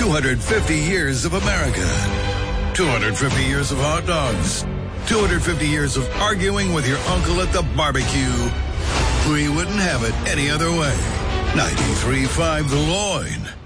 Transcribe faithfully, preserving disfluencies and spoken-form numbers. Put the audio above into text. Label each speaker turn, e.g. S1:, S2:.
S1: hundred fifty years of America. two hundred fifty years of hot dogs. two hundred fifty years of arguing with your uncle at the barbecue. We wouldn't have it any other way. ninety-three point five The Loin.